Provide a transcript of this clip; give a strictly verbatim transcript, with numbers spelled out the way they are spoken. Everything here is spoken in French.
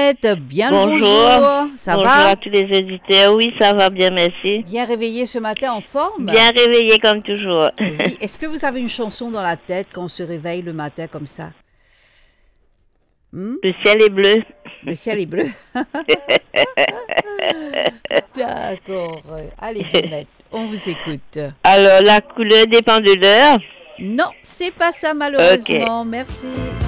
Ginette, bien bonjour. le bonjour. Ça bonjour va? à tous les auditeurs. Oui, ça va bien, merci. Bien réveillé ce matin, en forme? Bien réveillé comme toujours. Oui. Est-ce que vous avez une chanson dans la tête quand on se réveille le matin comme ça? Hmm? Le ciel est bleu. Le ciel est bleu. D'accord. Allez, Ginette, on vous écoute. Alors, la couleur dépend de l'heure. Non, c'est pas ça malheureusement. Ok. Merci.